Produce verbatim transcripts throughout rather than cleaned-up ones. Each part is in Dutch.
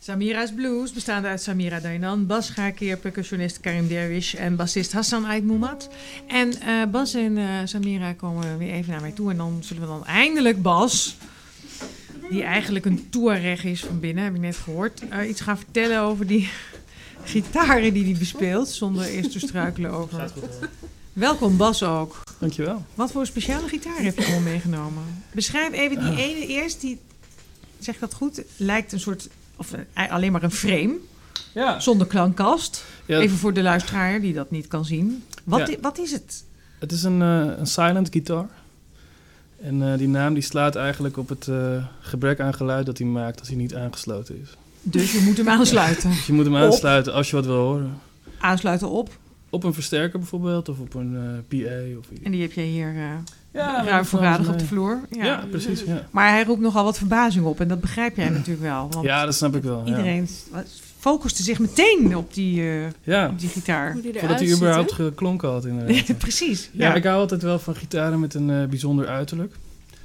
Samira's Blues, bestaande uit Samira Dainan, Bas Schaakkeer, percussionist Karim Derwish en bassist Hassan Ait Moumad. En uh, Bas en uh, Samira komen weer even naar mij toe en dan zullen we dan eindelijk Bas, die eigenlijk een Touareg is van binnen, heb ik net gehoord, uh, iets gaan vertellen over die gitaren die hij bespeelt, zonder eerst te struikelen over. Welkom Bas ook. Dankjewel. Wat voor speciale gitaar heb je allemaal meegenomen? Beschrijf even die ene eerst, die, zeg ik dat goed, lijkt een soort, of uh, alleen maar een frame, ja. Zonder klankkast. Ja. Even voor de luisteraar die dat niet kan zien. Wat, ja. i- wat is het? Het is een, uh, een silent guitar. En uh, die naam die slaat eigenlijk op het uh, gebrek aan geluid dat hij maakt als hij niet aangesloten is. Dus je moet hem aansluiten? Ja, dus je moet hem aansluiten op. Als je wat wil horen. Aansluiten op? Op een versterker bijvoorbeeld, of op een uh, P A. Of en die heb je hier uh, ja, ruim voorradig op de vloer? Ja, ja precies. Ja. Maar hij roept nogal wat verbazing op en dat begrijp jij natuurlijk wel. Want ja, dat snap ik wel. Iedereen ja. focuste zich meteen op die, uh, ja. op die gitaar. Voordat hij überhaupt geklonken had inderdaad. Precies. Ja. Ja, ik hou altijd wel van gitaren met een uh, bijzonder uiterlijk.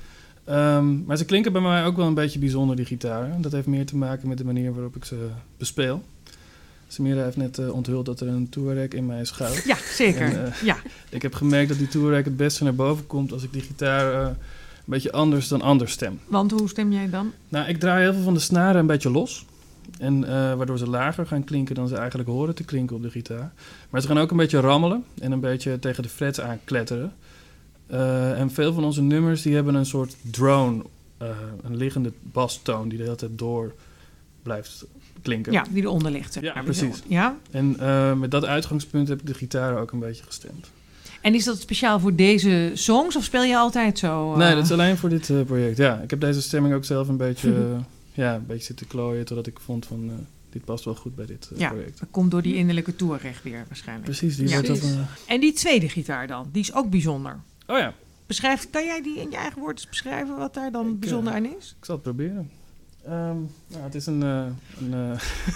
Um, maar ze klinken bij mij ook wel een beetje bijzonder, die gitaren. Dat heeft meer te maken met de manier waarop ik ze bespeel. Samira heeft net uh, onthuld dat er een Touareg in mij schuilt. Ja, zeker. En, uh, ja. Ik heb gemerkt dat die Touareg het beste naar boven komt als ik die gitaar uh, een beetje anders dan anders stem. Want hoe stem jij dan? Nou, ik draai heel veel van de snaren een beetje los. En uh, waardoor ze lager gaan klinken dan ze eigenlijk horen te klinken op de gitaar. Maar ze gaan ook een beetje rammelen en een beetje tegen de frets aankletteren. Uh, en veel van onze nummers die hebben een soort drone, uh, een liggende bastoon die de hele tijd door blijft klinken. Ja, die eronder ligt. Zeg. Ja, ja, precies. Ja? En uh, met dat uitgangspunt heb ik de gitaar ook een beetje gestemd. En is dat speciaal voor deze songs of speel je altijd zo? Uh... Nee, dat is alleen voor dit uh, project. Ja, ik heb deze stemming ook zelf een beetje, uh, ja, een beetje zitten klooien totdat ik vond van uh, dit past wel goed bij dit uh, ja, project. Dat komt door die innerlijke Touareg weer waarschijnlijk. Precies, die ja. wordt ook. Uh... En die tweede gitaar dan, die is ook bijzonder. Oh ja. Beschrijf, kan jij die in je eigen woorden beschrijven wat daar dan ik, bijzonder uh, aan is? Ik zal het proberen. Um, nou, het is een, uh, een, uh,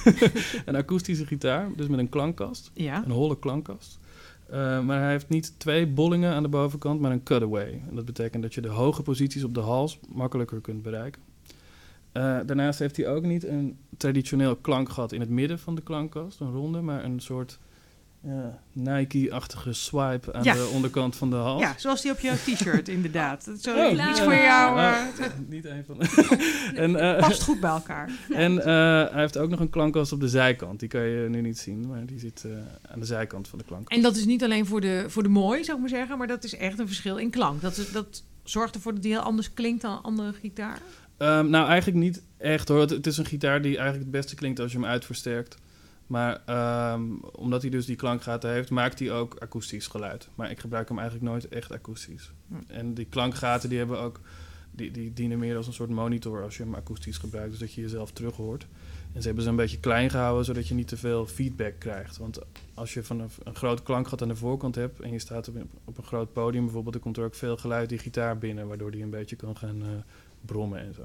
een akoestische gitaar, dus met een klankkast. Ja. Een holle klankkast. Uh, maar hij heeft niet twee bollingen aan de bovenkant, maar een cutaway. En dat betekent dat je de hoge posities op de hals makkelijker kunt bereiken. Uh, daarnaast heeft hij ook niet een traditioneel klankgat in het midden van de klankkast, een ronde, maar een soort ja, Nike-achtige swipe aan ja. de onderkant van de hals. Ja, zoals die op jouw t-shirt inderdaad. Zo oh, iets voor jou. Uh, uh, niet een van de... en, uh, past goed bij elkaar. Ja. En uh, hij heeft ook nog een klankkast op de zijkant. Die kan je nu niet zien, maar die zit uh, aan de zijkant van de klankkast. En dat is niet alleen voor de, voor de mooi, zou ik maar zeggen, maar dat is echt een verschil in klank. Dat, is, dat zorgt ervoor dat die heel anders klinkt dan een andere gitaar? Um, nou, eigenlijk niet echt hoor. Het, het is een gitaar die eigenlijk het beste klinkt als je hem uitversterkt. Maar um, omdat hij dus die klankgaten heeft, maakt hij ook akoestisch geluid. Maar ik gebruik hem eigenlijk nooit echt akoestisch. Hm. En die klankgaten die hebben ook, die, die dienen meer als een soort monitor als je hem akoestisch gebruikt. Dus dat je jezelf terug hoort. En ze hebben ze een beetje klein gehouden, zodat je niet te veel feedback krijgt. Want als je van een, een groot klankgat aan de voorkant hebt en je staat op, op een groot podium bijvoorbeeld, dan komt er ook veel geluid die gitaar binnen, waardoor die een beetje kan gaan uh, brommen en zo.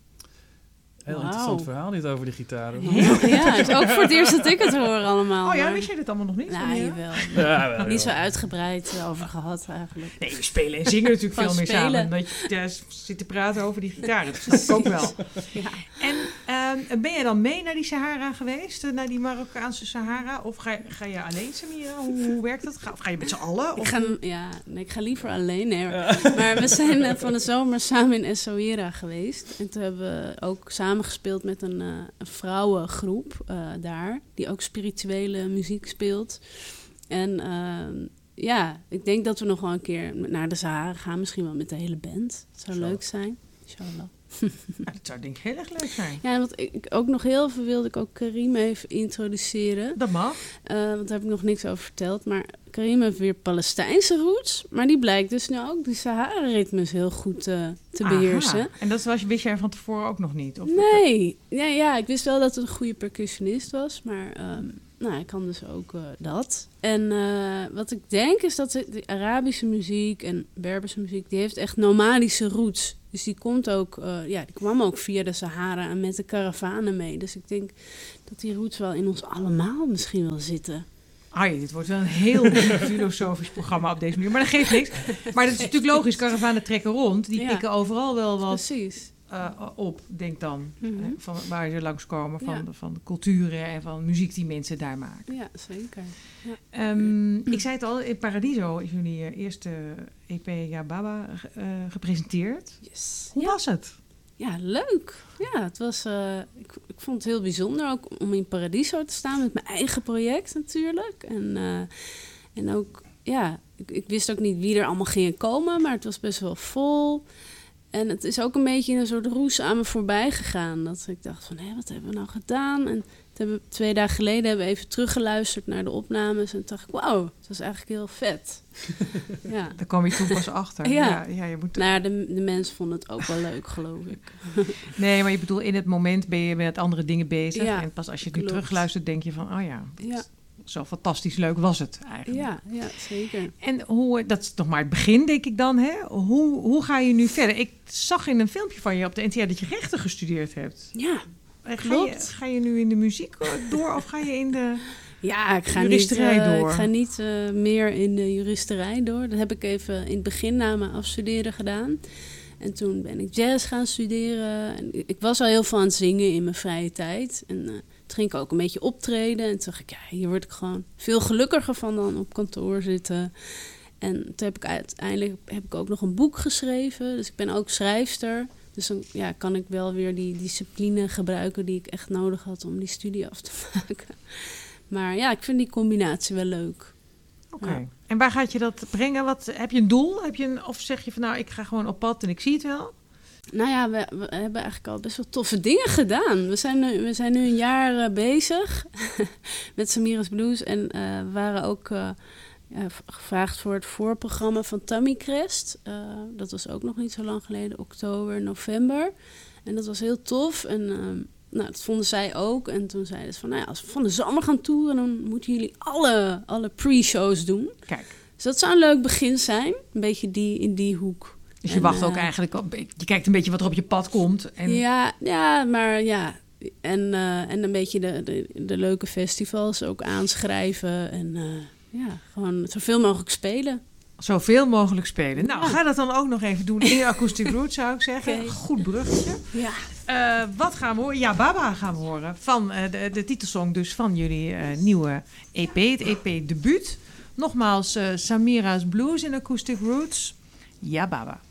Heel wow. Interessant verhaal dit over die gitaren. Heel, ja, het is ook voor het eerst dat ik het hoor allemaal. Oh ja, wist jij dit allemaal nog niet? Nou, jawel. Ja, wel, niet zo uitgebreid uh, over gehad eigenlijk. Nee, we spelen en zingen natuurlijk veel meer samen. Dat je ja, zit te praten over die gitaren. Dat snap ik ook wel. Ja. En uh, ben jij dan mee naar die Sahara geweest? Uh, naar die Marokkaanse Sahara? Of ga, ga je alleen, Samira? Hoe, hoe werkt dat? Ga, of ga je met z'n allen? Of? Ik ga, ja, nee, ik ga liever alleen. Nee, maar, maar we zijn uh, van de zomer samen in Essaouira geweest. En toen hebben we ook samen gespeeld met een, uh, een vrouwengroep uh, daar, die ook spirituele muziek speelt. En uh, ja, ik denk dat we nog wel een keer naar de Sahara gaan, misschien wel met de hele band. Dat zou Zo. leuk zijn. Inshallah. Ja, dat zou denk ik heel erg leuk zijn. Ja, wat ik ook nog heel veel wilde ik ook Karim even introduceren. Dat mag. Uh, want daar heb ik nog niks over verteld. Maar Karim heeft weer Palestijnse roots. Maar die blijkt dus nu ook die Sahara-ritmes heel goed uh, te Aha. beheersen. En dat was, wist jij van tevoren ook nog niet? Of nee. Ja, ja, ik wist wel dat het een goede percussionist was. Maar um, nou, ik kan dus ook uh, dat. En uh, wat ik denk is dat de, de Arabische muziek en Berberse muziek, die heeft echt nomadische roots. Dus die komt ook, uh, ja, die kwam ook via de Sahara en met de karavanen mee. Dus ik denk dat die roots wel in ons allemaal misschien wel zitten. Ah, dit wordt wel een heel filosofisch programma op deze manier. Maar dat geeft niks. Maar dat is natuurlijk logisch. Karavanen trekken rond. Die ja. pikken overal wel wat Precies. uh, op, denk dan. Mm-hmm. Hè, van waar ze langskomen, van, Ja. van de culturen en van muziek die mensen daar maken. Ja, zeker. Ja. Um, ik zei het al, in Paradiso is jullie uh, eerste E P Ja Baba uh, gepresenteerd. Yes. Hoe ja. was het? Ja, leuk. Ja, het was, uh, ik, ik vond het heel bijzonder ook om in Paradiso te staan met mijn eigen project natuurlijk. En, uh, en ook, ja, ik, ik wist ook niet wie er allemaal gingen komen, maar het was best wel vol. En het is ook een beetje in een soort roes aan me voorbij gegaan. Dat ik dacht van, hé, wat hebben we nou gedaan? En hebben, twee dagen geleden hebben we even teruggeluisterd naar de opnames. En toen dacht ik, wauw, het was eigenlijk heel vet. Ja. Daar kwam je toen pas achter. Ja. Ja, ja, je moet... Nou ja, de, de mensen vonden het ook wel leuk, geloof ik. Nee, maar je bedoelt, in het moment ben je met andere dingen bezig. Ja, en pas als je het nu klopt. terugluistert, denk je van, oh ja, Ja. zo fantastisch leuk was het eigenlijk. Ja, ja, zeker. En hoe, dat is nog maar het begin, denk ik dan. Hè? Hoe, hoe ga je nu verder? Ik zag in een filmpje van je op de N T R dat je rechten gestudeerd hebt. Ja, Ga je, klopt. ga je nu in de muziek door of ga je in de... Ja, ik ga Juristerij niet, uh, door. Ik ga niet uh, meer in de juristerij door. Dat heb ik even in het begin na mijn afstuderen gedaan. En toen ben ik jazz gaan studeren. En ik was al heel veel aan het zingen in mijn vrije tijd. En uh, toen ging ik ook een beetje optreden. En toen dacht ik, ja, hier word ik gewoon veel gelukkiger van dan op kantoor zitten. En toen heb ik uiteindelijk heb ik ook nog een boek geschreven. Dus ik ben ook schrijfster. Dus dan ja, kan ik wel weer die discipline gebruiken die ik echt nodig had om die studie af te maken. Maar ja, ik vind die combinatie wel leuk. Oké. Okay. Ja. En waar gaat je dat brengen? Wat, heb je een doel? Heb je een, of zeg je van nou, ik ga gewoon op pad en ik zie het wel? Nou ja, we, we hebben eigenlijk al best wel toffe dingen gedaan. We zijn nu, we zijn nu een jaar uh, bezig met Samira's Blues. En uh, we waren ook uh, uh, gevraagd voor het voorprogramma van Tammy Crest. Uh, dat was ook nog niet zo lang geleden, oktober, november. En dat was heel tof. En uh, nou, dat vonden zij ook. En toen zeiden ze van, nou ja, als we van de zomer gaan toeren, dan moeten jullie alle, alle pre-shows doen. Kijk. Dus dat zou een leuk begin zijn. Een beetje die, in die hoek. Dus je en, wacht uh, ook eigenlijk op, je kijkt een beetje wat er op je pad komt. En... Ja, ja, maar ja. En, uh, en een beetje de, de, de leuke festivals ook aanschrijven. En uh, ja, gewoon zoveel mogelijk spelen. Zoveel mogelijk spelen. Nou, ja. ga dat dan ook nog even doen in Acoustic Roots, zou ik zeggen. Okay. Goed bruggetje. Ja. Uh, wat gaan we horen? Ja, Baba gaan we horen. Van uh, de, de titelsong dus van jullie uh, nieuwe E P. Het E P-debuut. Nogmaals, uh, Samira's Blues in Acoustic Roots. Ja, Baba.